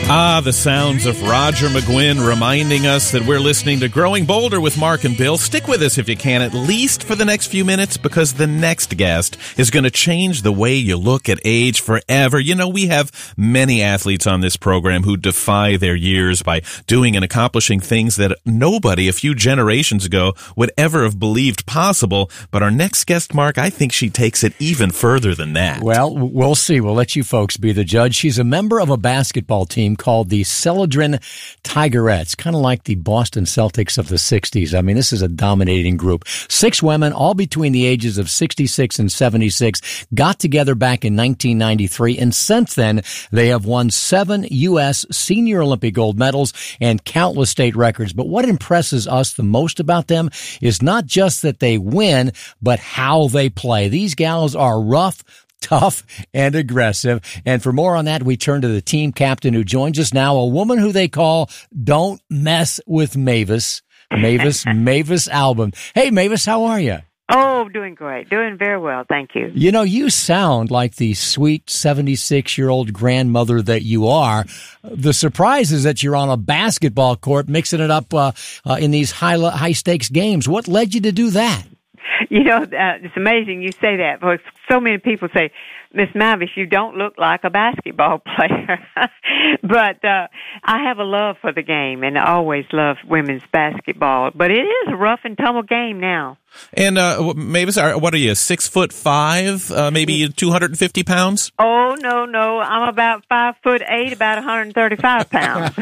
Ah, the sounds of Roger McGuinn reminding us that we're listening to Growing Bolder with Mark and Bill. Stick with us if you can, at least for the next few minutes, because the next guest is going to change the way you look at age forever. You know, we have many athletes on this program who defy their years by doing and accomplishing things that nobody a few generations ago would ever have believed possible. But our next guest, Mark, I think she takes it even further than that. Well, we'll see. We'll let you folks be the judge. She's a member of a basketball team called the Celadon Tigerettes, kind of like the Boston Celtics of the 60s. I mean, this is a dominating group. 6 women, all between the ages of 66 and 76, got together back in 1993, and since then, they have won 7 U.S. Senior Olympic gold medals and countless state records. But what impresses us the most about them is not just that they win, but how they play. These gals are rough, tough, and aggressive. And for more on that, we turn to the team captain who joins us now, a woman who they call Don't Mess with Mavis. Mavis Albom. Hey, Mavis, how are you? Oh, doing great. Doing very well, thank you. You know, you sound like the sweet 76-year-old grandmother that you are. The surprise is that you're on a basketball court mixing it up in these high-stakes games. What led you to do that? You know, it's amazing you say that, because so many people say, Miss Mavis, you don't look like a basketball player. But I have a love for the game, and I always loved women's basketball. But it is a rough and tumble game now. And Mavis, what are you, 6'5", maybe 250 pounds? Oh, no. I'm about 5'8", about 135 pounds.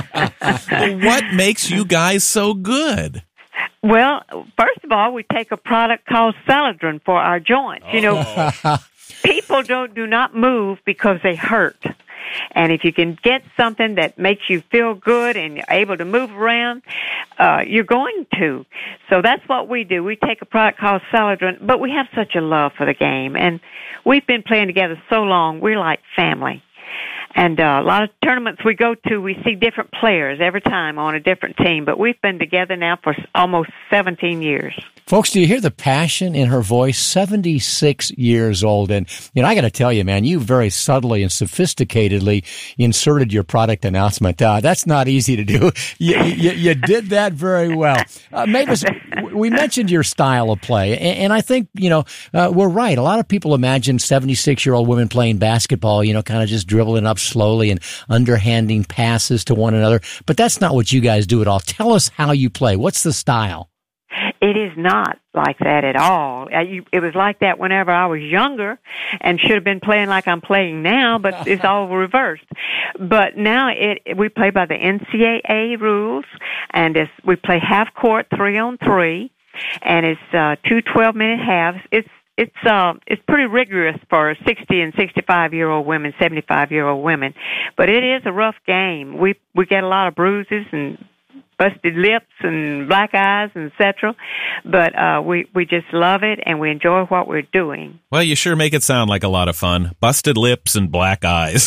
What makes you guys so good? Well, first of all, we take a product called Celadon for our joints. You know, people do not move because they hurt. And if you can get something that makes you feel good and you're able to move around, you're going to. So that's what we do. We take a product called Celadon, but we have such a love for the game. And we've been playing together so long, we're like family. And a lot of tournaments we go to, we see different players every time on a different team. But we've been together now for almost 17 years. Folks, do you hear the passion in her voice? 76 years old. And, you know, I got to tell you, man, you very subtly and sophisticatedly inserted your product announcement. That's not easy to do. You did that very well. Mavis, we mentioned your style of play. And I think, you know, we're right. A lot of people imagine 76-year-old women playing basketball, you know, kind of just dribbling up slowly and underhanding passes to one another. But that's not what you guys do at all. Tell us how you play. What's the style? It is not like that at all. It was like that whenever I was younger and should have been playing like I'm playing now, but it's all reversed. But now we play by the NCAA rules, and we play half court, 3-on-3, and it's 2 12-minute halves. It's pretty rigorous for 60 and 65-year-old women, 75-year-old women, but it is a rough game. We get a lot of bruises and busted lips and black eyes, and etc. But we just love it, and we enjoy what we're doing. Well, you sure make it sound like a lot of fun. Busted lips and black eyes.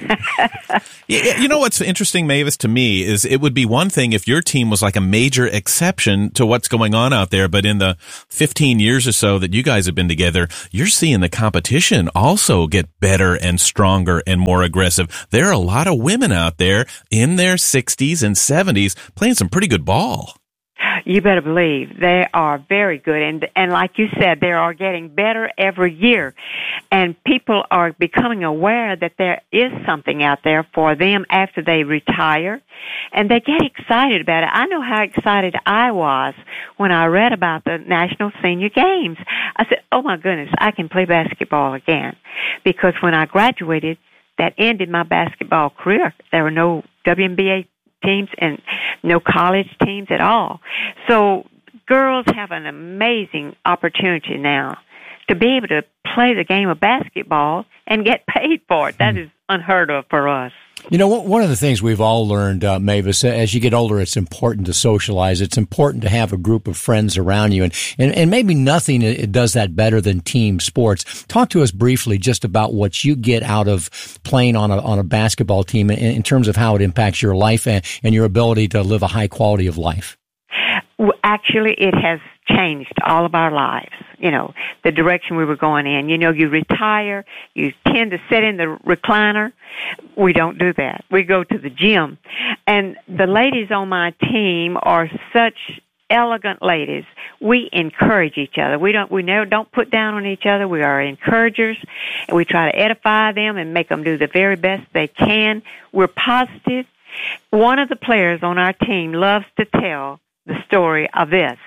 You know what's interesting, Mavis, to me, is it would be one thing if your team was like a major exception to what's going on out there, but in the 15 years or so that you guys have been together, you're seeing the competition also get better and stronger and more aggressive. There are a lot of women out there in their 60s and 70s playing some pretty good ball. You better believe they are very good. And like you said, they are getting better every year. And people are becoming aware that there is something out there for them after they retire. And they get excited about it. I know how excited I was when I read about the National Senior Games. I said, oh, my goodness, I can play basketball again. Because when I graduated, that ended my basketball career. There were no WNBA teams and no college teams at all. So girls have an amazing opportunity now to be able to play the game of basketball and get paid for it. That is unheard of for us. You know, one of the things we've all learned, Mavis, as you get older, it's important to socialize. It's important to have a group of friends around you. And maybe nothing does that better than team sports. Talk to us briefly just about what you get out of playing on a basketball team in terms of how it impacts your life and your ability to live a high quality of life. Actually, it has changed all of our lives, the direction we were going in. You retire, you tend to sit in the recliner. We don't do that. We go to the gym. And the ladies on my team are such elegant ladies. We encourage each other. We don't put down on each other. We are encouragers, and we try to edify them and make them do the very best they can. We're positive. One of the players on our team loves to tell the story of this.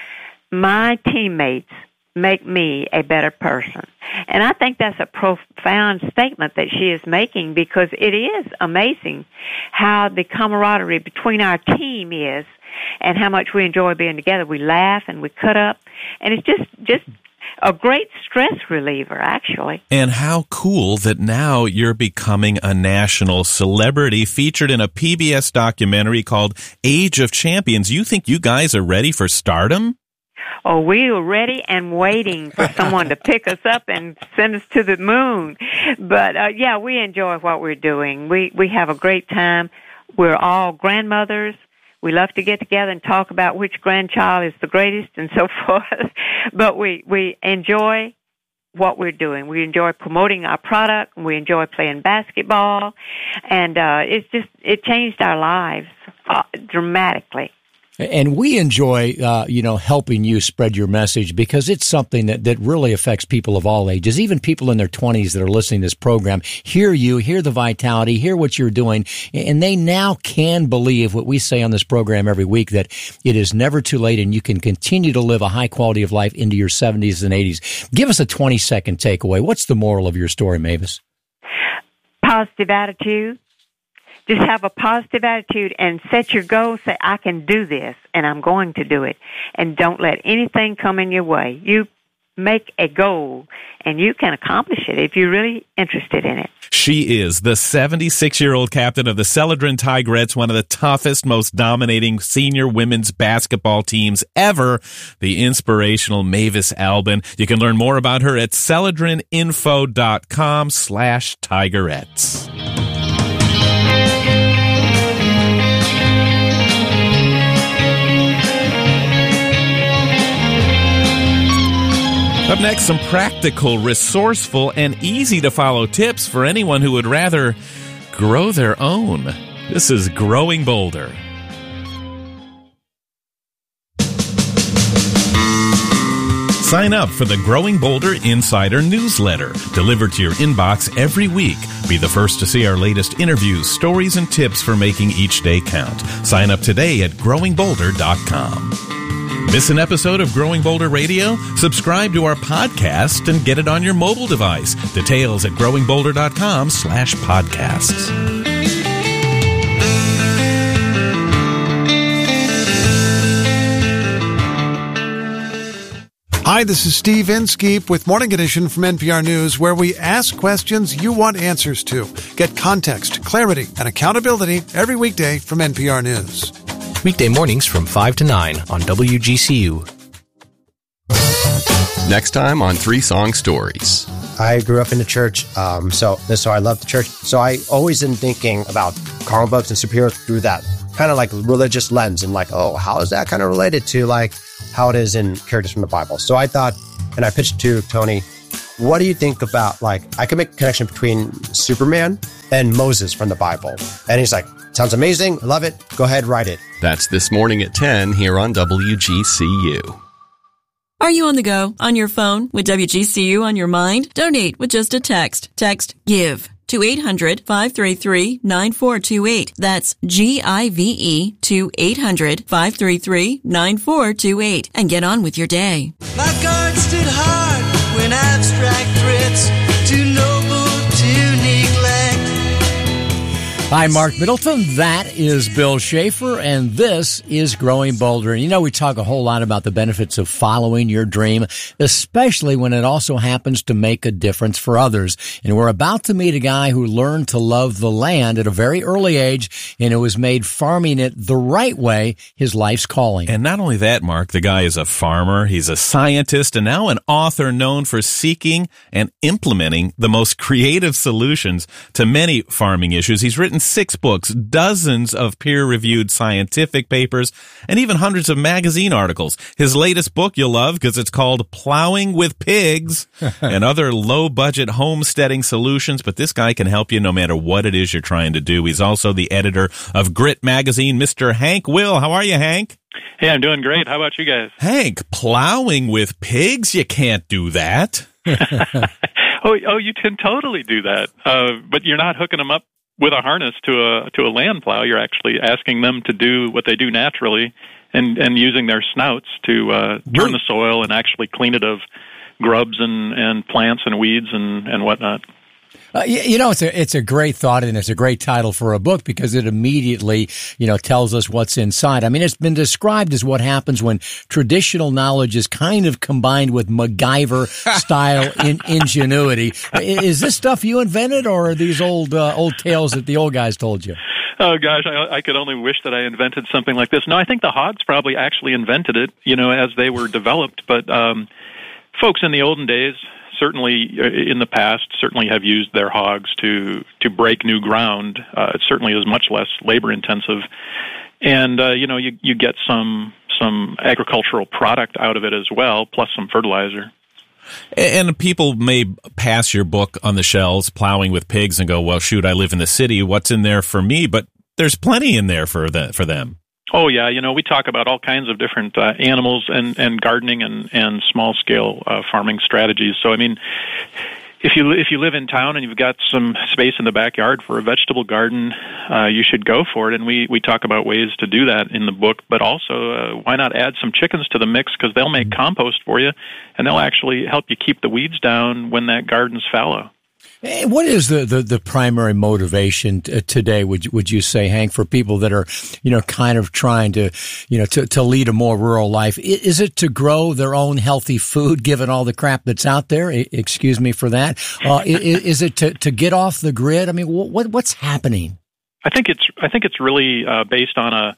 My teammates make me a better person. And I think that's a profound statement that she is making, because it is amazing how the camaraderie between our team is and how much we enjoy being together. We laugh and we cut up, and it's just a great stress reliever, actually. And how cool that now you're becoming a national celebrity, featured in a PBS documentary called Age of Champions. You think you guys are ready for stardom? Oh, we are ready and waiting for someone to pick us up and send us to the moon. But, we enjoy what we're doing. We have a great time. We're all grandmothers. We love to get together and talk about which grandchild is the greatest and so forth. But we enjoy what we're doing. We enjoy promoting our product. We enjoy playing basketball. And it changed our lives dramatically. And we enjoy, helping you spread your message, because it's something that really affects people of all ages, even people in their 20s that are listening to this program. Hear you, hear the vitality, hear what you're doing, and they now can believe what we say on this program every week, that it is never too late and you can continue to live a high quality of life into your 70s and 80s. Give us a 20-second takeaway. What's the moral of your story, Mavis? Positive attitude. Just have a positive attitude and set your goal. Say, I can do this, and I'm going to do it. And don't let anything come in your way. You make a goal, and you can accomplish it if you're really interested in it. She is the 76-year-old captain of the Celadron Tigerettes, one of the toughest, most dominating senior women's basketball teams ever, the inspirational Mavis Albin. You can learn more about her at celadroninfo.com/Tigerettes. Up next, some practical, resourceful, and easy-to-follow tips for anyone who would rather grow their own. This is Growing Bolder. Sign up for the Growing Bolder Insider newsletter, delivered to your inbox every week. Be the first to see our latest interviews, stories, and tips for making each day count. Sign up today at growingbolder.com. Miss an episode of Growing Bolder Radio? Subscribe to our podcast and get it on your mobile device. Details at growingbolder.com/podcasts. Hi, this is Steve Inskeep with Morning Edition from NPR News, where we ask questions you want answers to. Get context, clarity, and accountability every weekday from NPR News. Weekday mornings from 5 to 9 on WGCU. Next time on 3 Song Stories. I grew up in the church, so I love the church. So I always am thinking about comic books and superheroes through that kind of like religious lens, and like, oh, how is that kind of related to like how it is in characters from the Bible? So I thought, and I pitched to Tony, what do you think about, like, I could make a connection between Superman and Moses from the Bible? And he's like, sounds amazing. I love it. Go ahead, write it. That's this morning at 10 here on WGCU. Are you on the go, on your phone, with WGCU on your mind? Donate with just a text. Text GIVE to 800-533-9428. That's GIVE to 800-533-9428. And get on with your day. My guard stood hard when abstract threats too noble to neglect. Hi, Mark Middleton. That is Bill Schaefer, and this is Growing Bolder. And we talk a whole lot about the benefits of following your dream, especially when it also happens to make a difference for others. And we're about to meet a guy who learned to love the land at a very early age, and who has made farming it the right way his life's calling. And not only that, Mark, the guy is a farmer, he's a scientist, and now an author known for seeking and implementing the most creative solutions to many farming issues. He's written 6 books, dozens of peer-reviewed scientific papers, and even hundreds of magazine articles. His latest book you'll love because it's called Plowing with Pigs and Other Low-Budget Homesteading Solutions. But this guy can help you no matter what it is you're trying to do. He's also the editor of Grit Magazine, Mr. Hank Will. How are you, Hank? Hey, I'm doing great. How about you guys? Hank, plowing with pigs? You can't do that. Oh, you can totally do that. But you're not hooking them up with a harness to a land plow. You're actually asking them to do what they do naturally and using their snouts to turn the soil and actually clean it of grubs and plants and weeds and whatnot. It's a great thought, and it's a great title for a book because it immediately, tells us what's inside. I mean, it's been described as what happens when traditional knowledge is kind of combined with MacGyver-style ingenuity. Is this stuff you invented, or are these old tales that the old guys told you? Oh, gosh, I could only wish that I invented something like this. No, I think the hogs probably actually invented it, as they were developed. But folks in the olden days, certainly in the past, certainly have used their hogs to break new ground. It certainly is much less labor-intensive. And, you get some agricultural product out of it as well, plus some fertilizer. And people may pass your book on the shelves, Plowing with Pigs, and go, well, shoot, I live in the city. What's in there for me? But there's plenty in there for them. Oh, yeah. We talk about all kinds of different animals and gardening and small-scale farming strategies. So, I mean, if you live in town and you've got some space in the backyard for a vegetable garden, you should go for it. And we talk about ways to do that in the book. But also, why not add some chickens to the mix, because they'll make compost for you, and they'll actually help you keep the weeds down when that garden's fallow. What is the primary motivation today, would you say, Hank, for people that are, kind of trying to lead a more rural life? Is it to grow their own healthy food, given all the crap that's out there? Excuse me for that. Is it to get off the grid? I mean, what's happening? I think it's really based on a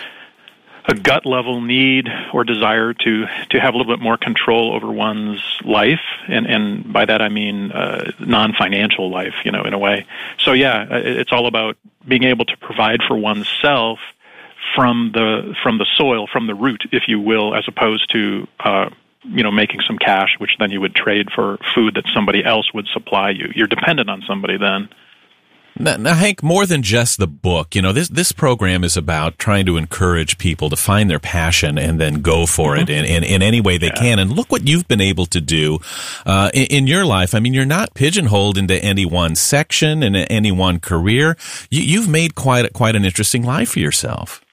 gut level need or desire to have a little bit more control over one's life, and by that I mean non-financial life, in a way. So yeah, it's all about being able to provide for oneself from the soil, from the root, if you will, as opposed to making some cash, which then you would trade for food that somebody else would supply you. You're dependent on somebody then. Now, Hank, more than just the book, this program is about trying to encourage people to find their passion and then go for it in any way they can. And look what you've been able to do in your life. I mean, you're not pigeonholed into any one section and any one career. You've made quite an interesting life for yourself.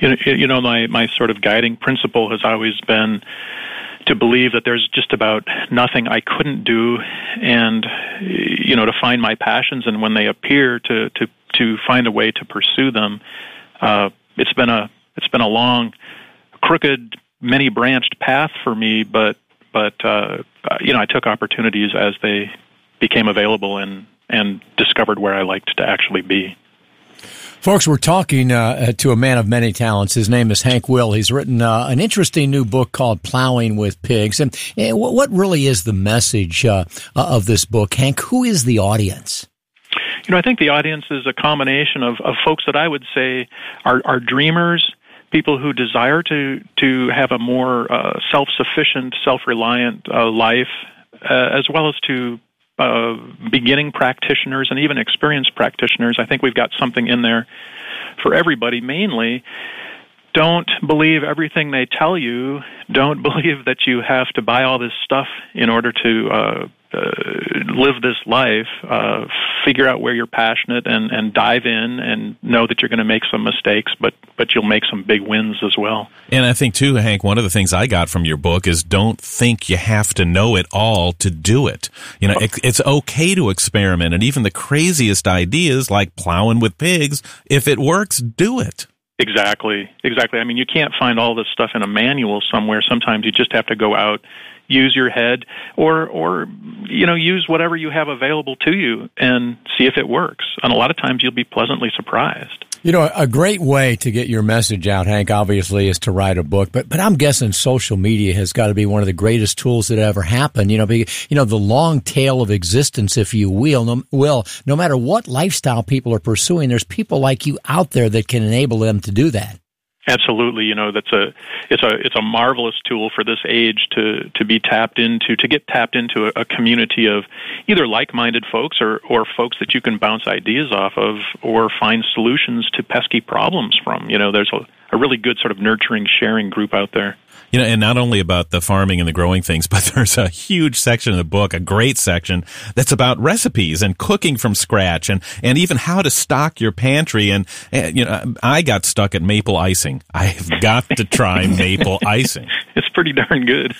My sort of guiding principle has always been to believe that there's just about nothing I couldn't do, and to find my passions, and when they appear, to find a way to pursue them. It's been a long, crooked, many branched path for me, but I took opportunities as they became available and discovered where I liked to actually be. Folks, we're talking to a man of many talents. His name is Hank Will. He's written an interesting new book called Plowing with Pigs. And what really is the message of this book, Hank? Who is the audience? I think the audience is a combination of folks that I would say are dreamers, people who desire to have a more self-sufficient, self-reliant life, as well as to beginning practitioners and even experienced practitioners. I think we've got something in there for everybody. Mainly, don't believe everything they tell you. Don't believe that you have to buy all this stuff in order to live this life. Figure out where you're passionate and dive in, and know that you're going to make some mistakes, but you'll make some big wins as well. And I think, too, Hank, one of the things I got from your book is don't think you have to know it all to do it. It's okay to experiment, and even the craziest ideas like plowing with pigs, if it works, do it. Exactly. I mean, you can't find all this stuff in a manual somewhere. Sometimes you just have to go out, use your head, or use whatever you have available to you and see if it works. And a lot of times you'll be pleasantly surprised. You know, a great way to get your message out, Hank, obviously, is to write a book. But I'm guessing social media has got to be one of the greatest tools that ever happened. The long tail of existence, if you will. No matter what lifestyle people are pursuing, there's people like you out there that can enable them to do that. Absolutely, it's a marvelous tool for this age to get tapped into a community of either like-minded folks or folks that you can bounce ideas off of or find solutions to pesky problems from. There's a really good sort of nurturing, sharing group out there. And not only about the farming and the growing things, but there's a huge section of the book, a great section, that's about recipes and cooking from scratch and even how to stock your pantry. And I got stuck at maple icing. I've got to try maple icing. It's pretty darn good.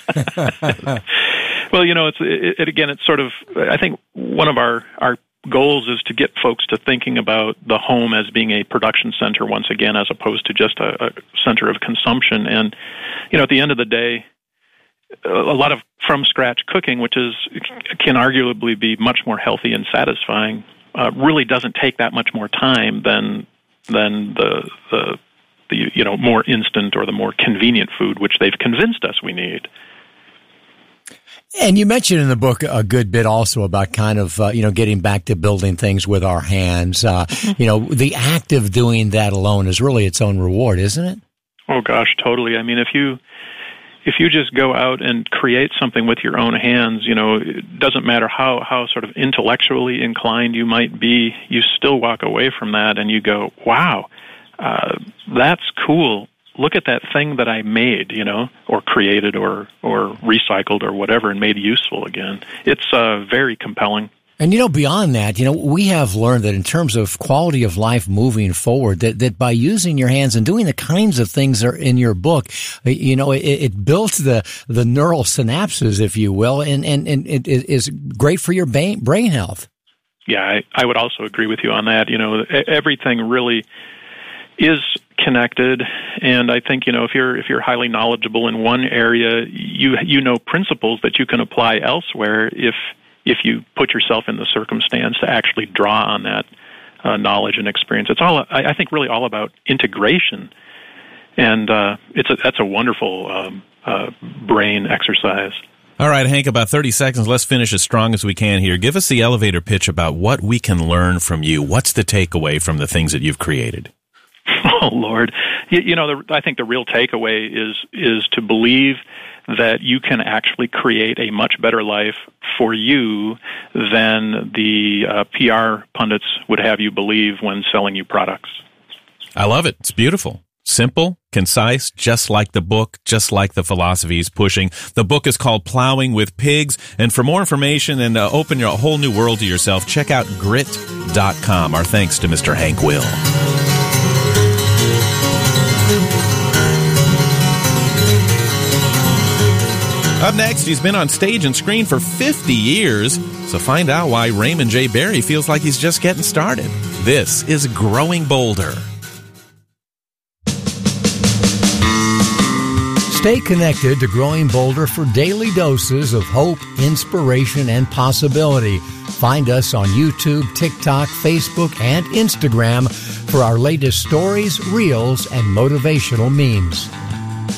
Well, it's sort of, I think one of our goals is to get folks to thinking about the home as being a production center once again, as opposed to just a center of consumption. And, at the end of the day, a lot of from-scratch cooking, which can arguably be much more healthy and satisfying, really doesn't take that much more time than the more instant or the more convenient food, which they've convinced us we need. And you mentioned in the book a good bit also about kind of, getting back to building things with our hands. The act of doing that alone is really its own reward, isn't it? Oh, gosh, totally. I mean, if you just go out and create something with your own hands, it doesn't matter how sort of intellectually inclined you might be, you still walk away from that and you go, wow, that's cool. Look at that thing that I made, or created or recycled or whatever and made useful again. It's very compelling. And, beyond that, we have learned that in terms of quality of life moving forward, that by using your hands and doing the kinds of things that are in your book, it builds the neural synapses, if you will, and it is great for your brain health. Yeah, I would also agree with you on that. Everything really is connected, and I think if you're highly knowledgeable in one area, you know principles that you can apply elsewhere if you put yourself in the circumstance to actually draw on that knowledge and experience. It's all, I think, really all about integration, and that's a wonderful brain exercise. All right, Hank, about 30 seconds. Let's finish as strong as we can here. Give us the elevator pitch about what we can learn from you. What's the takeaway from the things that you've created? Oh, Lord. I think the real takeaway is to believe that you can actually create a much better life for you than the PR pundits would have you believe when selling you products. I love it. It's beautiful. Simple, concise, just like the book, just like the philosophy he's pushing. The book is called Plowing with Pigs. And for more information and open a whole new world to yourself, check out grit.com. Our thanks to Mr. Hank Will. Up next, he's been on stage and screen for 50 years, so find out why Raymond J. Barry feels like he's just getting started. This is Growing Bolder. Stay connected to Growing Bolder for daily doses of hope, inspiration, and possibility. Find us on YouTube, TikTok, Facebook, and Instagram for our latest stories, reels, and motivational memes.